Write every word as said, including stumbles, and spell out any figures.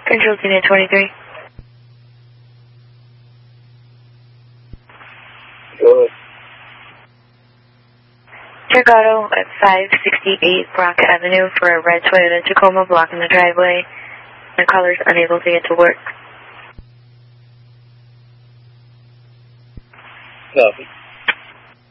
Control Unit twenty-three. Good. Check auto at five sixty-eight Brock Avenue for a red Toyota Tacoma blocking the driveway. The caller's unable to get to work. Copy.